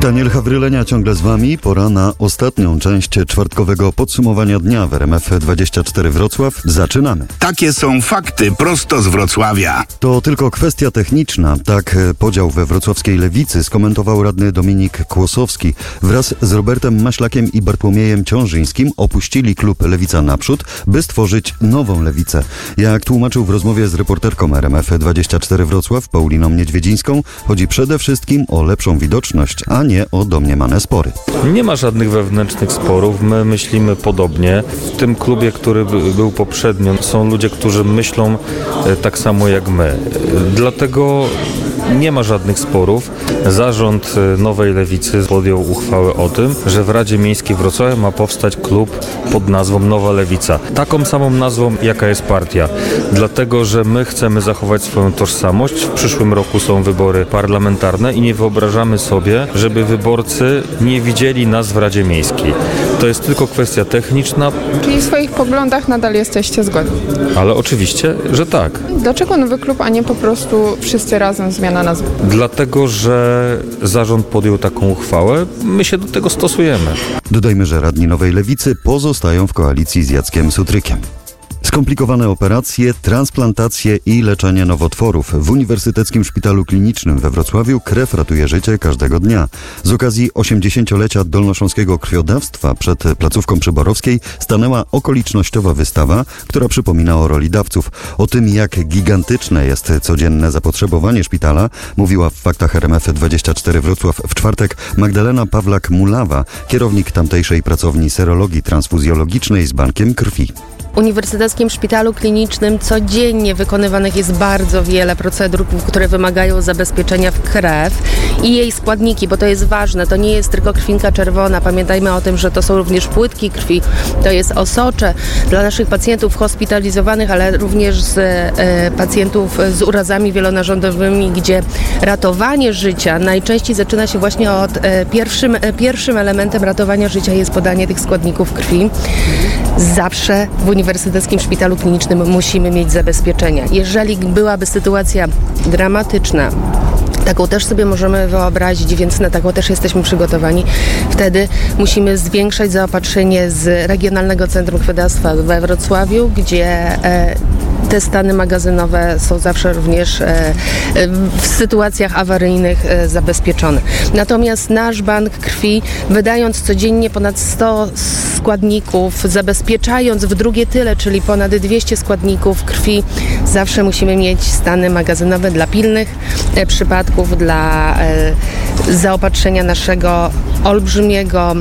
Daniel Hawrylenia ciągle z Wami. Pora na ostatnią część czwartkowego podsumowania dnia w RMF24 Wrocław. Zaczynamy. Takie są fakty prosto z Wrocławia. To tylko kwestia techniczna. Tak podział we wrocławskiej lewicy skomentował radny Dominik Kłosowski. Wraz z Robertem Maślakiem i Bartłomiejem Ciążyńskim opuścili klub Lewica Naprzód, by stworzyć nową lewicę. Jak tłumaczył w rozmowie z reporterką RMF24 Wrocław Pauliną Niedźwiedzińską, chodzi przede wszystkim o lepszą widoczność, a nie o domniemane spory. Nie ma żadnych wewnętrznych sporów, my myślimy podobnie. W tym klubie, który był poprzednio, są ludzie, którzy myślą tak samo jak my. Dlatego nie ma żadnych sporów. Zarząd Nowej Lewicy podjął uchwałę o tym, że w Radzie Miejskiej Wrocławia ma powstać klub pod nazwą Nowa Lewica. Taką samą nazwą, jaka jest partia. Dlatego, że my chcemy zachować swoją tożsamość. W przyszłym roku są wybory parlamentarne i nie wyobrażamy sobie, żeby wyborcy nie widzieli nas w Radzie Miejskiej. To jest tylko kwestia techniczna. Czyli w swoich poglądach nadal jesteście zgodni? Ale oczywiście, że tak. Dlaczego nowy klub, a nie po prostu wszyscy razem zmiana nazwy? Dlatego, że zarząd podjął taką uchwałę, my się do tego stosujemy. Dodajmy, że radni Nowej Lewicy pozostają w koalicji z Jackiem Sutrykiem. Skomplikowane operacje, transplantacje i leczenie nowotworów. W Uniwersyteckim Szpitalu Klinicznym we Wrocławiu krew ratuje życie każdego dnia. Z okazji 80-lecia dolnośląskiego krwiodawstwa przed placówką Przyborowskiej stanęła okolicznościowa wystawa, która przypomina o roli dawców. O tym, jak gigantyczne jest codzienne zapotrzebowanie szpitala, mówiła w Faktach RMF24 Wrocław w czwartek Magdalena Pawlak-Mulawa, kierownik tamtejszej pracowni serologii transfuzjologicznej z bankiem krwi. W Uniwersyteckim Szpitalu Klinicznym codziennie wykonywanych jest bardzo wiele procedur, które wymagają zabezpieczenia w krew i jej składniki, bo to jest ważne. To nie jest tylko krwinka czerwona. Pamiętajmy o tym, że to są również płytki krwi, to jest osocze dla naszych pacjentów hospitalizowanych, ale również z pacjentów z urazami wielonarządowymi, gdzie ratowanie życia najczęściej zaczyna się właśnie od pierwszym elementem ratowania życia jest podanie tych składników krwi. Zawsze w Uniwersyteckim Szpitalu Klinicznym musimy mieć zabezpieczenia. Jeżeli byłaby sytuacja dramatyczna, taką też sobie możemy wyobrazić, więc na taką też jesteśmy przygotowani. Wtedy musimy zwiększać zaopatrzenie z Regionalnego Centrum Krwiodawstwa we Wrocławiu, gdzie te stany magazynowe są zawsze również w sytuacjach awaryjnych zabezpieczone. Natomiast nasz bank krwi, wydając codziennie ponad 100 składników, zabezpieczając w drugie tyle, czyli ponad 200 składników krwi, zawsze musimy mieć stany magazynowe dla pilnych przypadków, dla zaopatrzenia naszego olbrzymiego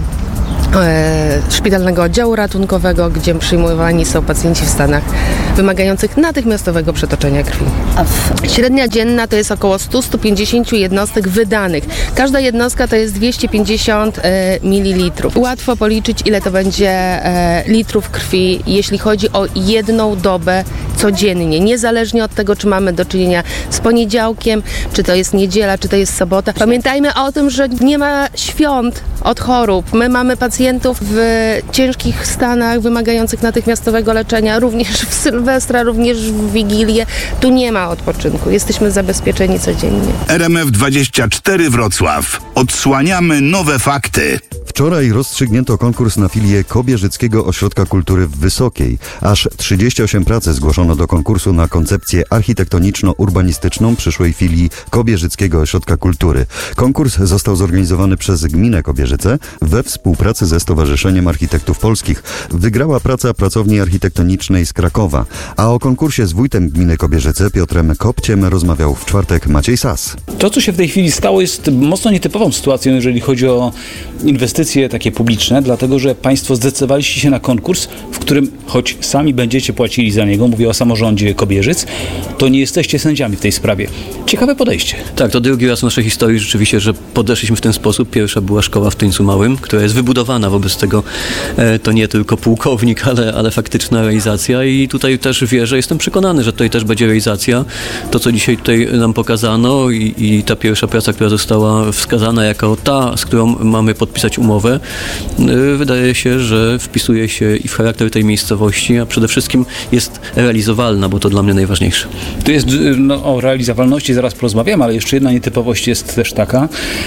szpitalnego oddziału ratunkowego, gdzie przyjmowani są pacjenci w stanach wymagających natychmiastowego przetoczenia krwi. Średnia dzienna to jest około 100-150 jednostek wydanych. Każda jednostka to jest 250 ml. Łatwo policzyć, ile to będzie litrów krwi, jeśli chodzi o jedną dobę codziennie. Niezależnie od tego, czy mamy do czynienia z poniedziałkiem, czy to jest niedziela, czy to jest sobota. Pamiętajmy o tym, że nie ma świąt od chorób. My mamy pacjentów w ciężkich stanach wymagających natychmiastowego leczenia, również w Sylwestra, również w Wigilię. Tu nie ma odpoczynku. Jesteśmy zabezpieczeni codziennie. RMF24 Wrocław. Odsłaniamy nowe fakty. Wczoraj rozstrzygnięto konkurs na filię Kobierzyckiego Ośrodka Kultury w Wysokiej. Aż 38 pracy zgłoszono do konkursu na koncepcję architektoniczno-urbanistyczną przyszłej filii Kobierzyckiego Ośrodka Kultury. Konkurs został zorganizowany przez Gminę Kobierzyce we współpracy ze Stowarzyszeniem Architektów Polskich. Wygrała praca pracowni architektonicznej z Krakowa. A o konkursie z wójtem Gminy Kobierzyce Piotrem Kopciem rozmawiał w czwartek Maciej Sas. To, co się w tej chwili stało, jest mocno nietypową sytuacją, jeżeli chodzi o inwestycje takie publiczne, dlatego że państwo zdecydowaliście się na konkurs, w którym choć sami będziecie płacili za niego, mówię o samorządzie Kobierzyc, to nie jesteście sędziami w tej sprawie. Ciekawe podejście. Tak, to drugi raz w naszej historii rzeczywiście, że podeszliśmy w ten sposób. Pierwsza była szkoła w Tyńcu Małym, która jest wybudowana, wobec tego to nie tylko pułkownik, ale faktyczna realizacja i tutaj też wierzę, jestem przekonany, że tutaj też będzie realizacja. To, co dzisiaj tutaj nam pokazano i ta pierwsza praca, która została wskazana jako ta, z którą mamy podpisać umowę, wydaje się, że wpisuje się i w charakter tej tej miejscowości, a przede wszystkim jest realizowalna, bo to dla mnie najważniejsze. To jest, o realizowalności zaraz porozmawiamy, ale jeszcze jedna nietypowość jest też taka,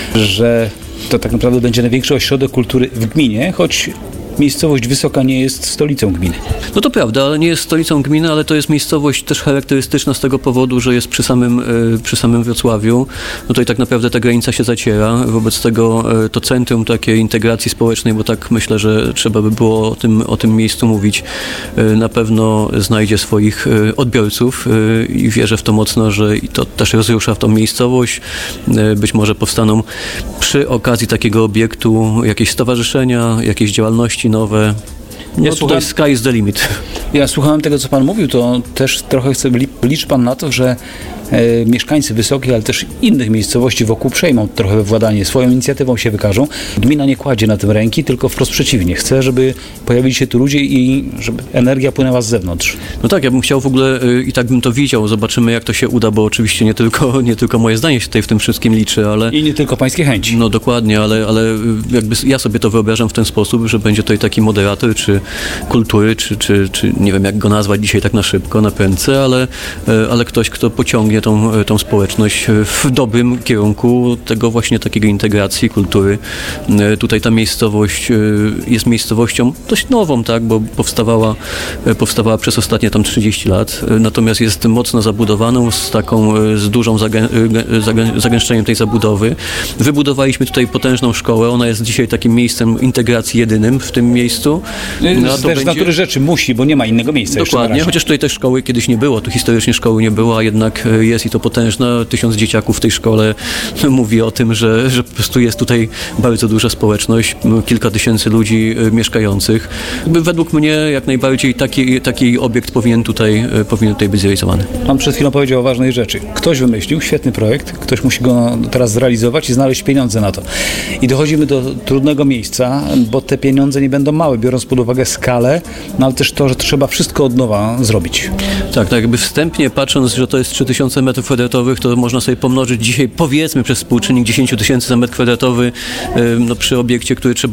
że to tak naprawdę będzie największy ośrodek kultury w gminie, choć miejscowość Wysoka nie jest stolicą gminy. No to prawda, ale nie jest stolicą gminy, ale to jest miejscowość też charakterystyczna z tego powodu, że jest przy samym Wrocławiu. No tutaj tak naprawdę ta granica się zaciera. Wobec tego to centrum takiej integracji społecznej, bo tak myślę, że trzeba by było o tym miejscu mówić, na pewno znajdzie swoich odbiorców i wierzę w to mocno, że i to też rozrusza w tą miejscowość. Być może powstaną przy okazji takiego obiektu jakieś stowarzyszenia, jakieś działalności nowe. No tutaj sky is the limit. Ja słuchałem tego, co pan mówił, to też trochę liczy pan na to, że mieszkańcy Wysokiej, ale też innych miejscowości wokół przejmą trochę władanie, swoją inicjatywą się wykażą. Gmina nie kładzie na tym ręki, tylko wprost przeciwnie. Chce, żeby pojawili się tu ludzie i żeby energia płynęła z zewnątrz. No tak, ja bym chciał w ogóle i tak bym to widział. Zobaczymy, jak to się uda, bo oczywiście nie tylko moje zdanie się tutaj w tym wszystkim liczy, ale... I nie tylko pańskie chęci. No dokładnie, ale jakby ja sobie to wyobrażam w ten sposób, że będzie tutaj taki moderator, czy kultury, czy nie wiem, jak go nazwać dzisiaj tak na szybko, na prędce, ale ktoś, kto pociągnie tą społeczność w dobrym kierunku tego właśnie takiego integracji kultury. Tutaj ta miejscowość jest miejscowością dość nową, tak, bo powstawała przez ostatnie tam 30 lat, natomiast jest mocno zabudowaną z dużą zagęszczeniem tej zabudowy. Wybudowaliśmy tutaj potężną szkołę, ona jest dzisiaj takim miejscem integracji jedynym w tym miejscu. No, też z natury rzeczy musi, bo nie ma innego miejsca. Dokładnie, chociaż tutaj też szkoły kiedyś nie było, tu historycznie szkoły nie było, a jednak jest i to potężne. 1000 dzieciaków w tej szkole mówi o tym, że po prostu jest tutaj bardzo duża społeczność, kilka tysięcy ludzi mieszkających. Według mnie jak najbardziej taki obiekt powinien tutaj być zrealizowany. Pan przed chwilą powiedział o ważnej rzeczy. Ktoś wymyślił świetny projekt, ktoś musi go teraz zrealizować i znaleźć pieniądze na to. I dochodzimy do trudnego miejsca, bo te pieniądze nie będą małe, biorąc pod uwagę skalę, no ale też to, że trzeba wszystko od nowa zrobić. Tak jakby wstępnie patrząc, że to jest 3000 m2, to można sobie pomnożyć dzisiaj powiedzmy przez współczynnik 10 000 za metr kwadratowy, no przy obiekcie, który trzeba